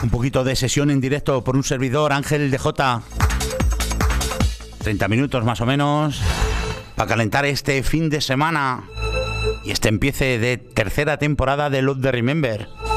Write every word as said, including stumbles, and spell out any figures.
Un poquito de sesión en directo por un servidor, Ángel D J. treinta minutos más o menos para calentar este fin de semana y este empiece de tercera temporada de Love the Remember.